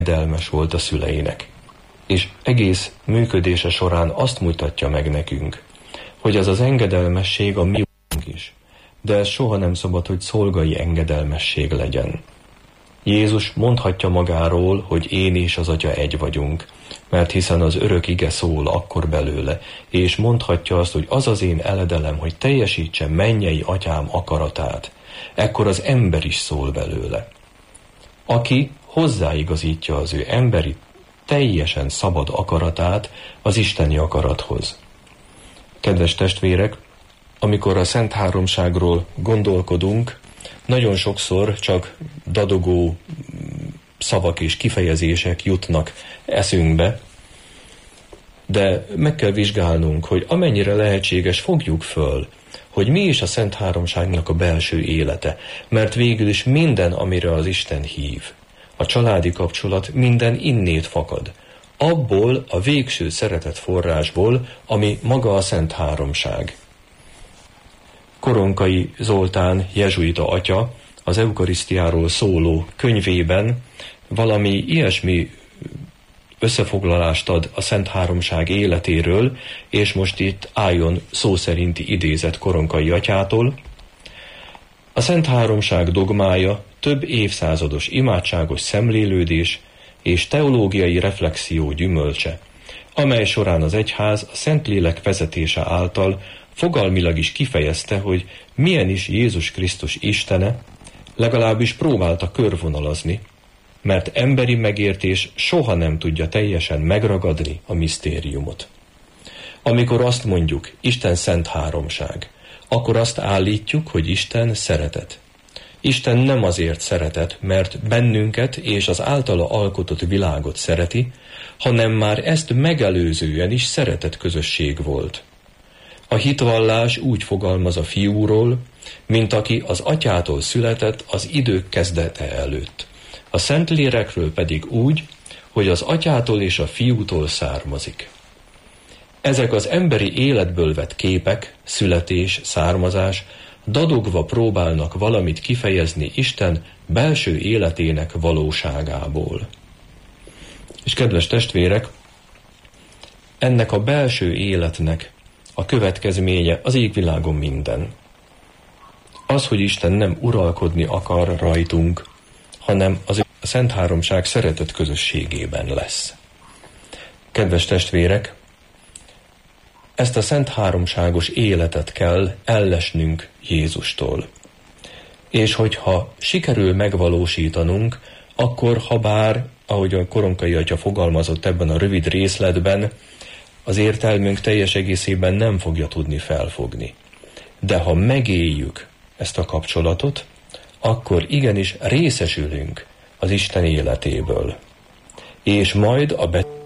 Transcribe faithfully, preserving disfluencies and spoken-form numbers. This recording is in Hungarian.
engedelmes volt a szüleinek. És egész működése során azt mutatja meg nekünk, hogy az az engedelmesség a mi útunk is, de ez soha nem szabad, hogy szolgai engedelmesség legyen. Jézus mondhatja magáról, hogy én és az Atya egy vagyunk, mert hiszen az örök ige szól akkor belőle, és mondhatja azt, hogy az az én eledelem, hogy teljesítse mennyei Atyám akaratát. Ekkor az ember is szól belőle. Aki hozzáigazítja az ő emberi, teljesen szabad akaratát az isteni akarathoz. Kedves testvérek, amikor a Szent Háromságról gondolkodunk, nagyon sokszor csak dadogó szavak és kifejezések jutnak eszünkbe, de meg kell vizsgálnunk, hogy amennyire lehetséges, fogjuk föl, hogy mi is a Szent Háromságnak a belső élete, mert végül is minden, amire az Isten hív, a családi kapcsolat minden innét fakad, abból a végső szeretet forrásból, ami maga a Szent Háromság. Koronkai Zoltán jezsuita atya az eukarisztiáról szóló könyvében valami ilyesmi összefoglalást ad a Szent Háromság életéről, és most itt álljon szó szerinti idézet Koronkai atyától. A Szent Háromság dogmája több évszázados imádságos szemlélődés és teológiai reflexió gyümölcse, amely során az egyház a Szentlélek vezetése által fogalmilag is kifejezte, hogy milyen is Jézus Krisztus Istene, legalábbis próbálta körvonalazni, mert emberi megértés soha nem tudja teljesen megragadni a misztériumot. Amikor azt mondjuk, Isten Szent Háromság, akkor azt állítjuk, hogy Isten szeretet. Isten nem azért szeretet, mert bennünket és az általa alkotott világot szereti, hanem már ezt megelőzően is szeretet közösség volt. A hitvallás úgy fogalmaz a fiúról, mint aki az atyától született az idők kezdete előtt. A Szentlélekről pedig úgy, hogy az atyától és a fiútól származik. Ezek az emberi életből vett képek, születés, származás, dadogva próbálnak valamit kifejezni Isten belső életének valóságából. És kedves testvérek, ennek a belső életnek a következménye az égvilágon minden. Az, hogy Isten nem uralkodni akar rajtunk, hanem az a Szent Háromság szeretet közösségében lesz. Kedves testvérek, ezt a Szent Háromságos életet kell ellesnünk Jézustól. És hogyha sikerül megvalósítanunk, akkor habár, ahogy a Koronkai atya fogalmazott ebben a rövid részletben, az értelmünk teljes egészében nem fogja tudni felfogni. De ha megéljük ezt a kapcsolatot, akkor igenis részesülünk az Isten életéből. És majd a bet-